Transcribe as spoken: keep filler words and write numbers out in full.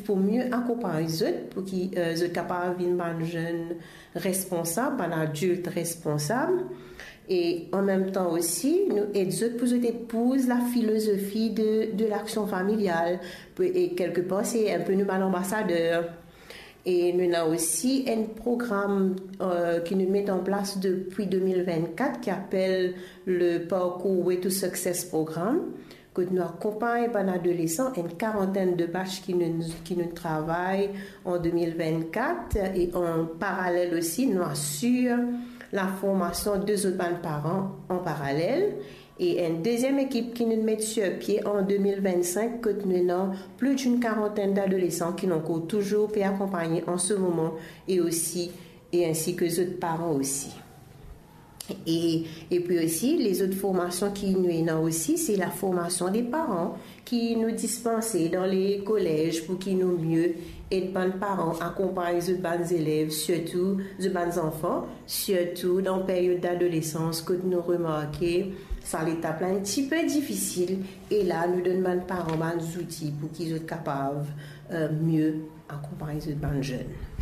pour mieux accompagner les autres, pour qu'ils euh, soient capables de jeunes responsables, un adulte responsable. Et en même temps aussi, nous aidons pour épouser la philosophie de, de l'action familiale. Et quelque part, c'est un peu nous, l'ambassadeur. Et nous avons aussi un programme euh, qui nous met en place depuis deux mille vingt-quatre qui appelle le Parcours Way to Success Programme, que nous accompagnons pendant adolescents, une quarantaine de batchs qui nous, qui nous travaillent en deux mille vingt-quatre. Et en parallèle aussi, nous assurons la formation de deux autres parents en parallèle. Et une deuxième équipe qui nous met sur pied en deux mille vingt-cinq, que nous avons plus d'une quarantaine d'adolescents qui nous ont toujours pu accompagner en ce moment, et aussi, et ainsi que les autres parents aussi. Et, et puis aussi, les autres formations qui nous ont aussi, c'est la formation des parents qui nous dispensent dans les collèges pour qu'ils nous mieux aider les parents à accompagner les bons élèves, surtout les bons enfants, surtout dans la période d'adolescence que nous remarquons, ça l'étape un petit peu difficile. Et là, nous donnons les parents des outils pour qu'ils soient capables de euh, mieux accompagner les bons jeunes.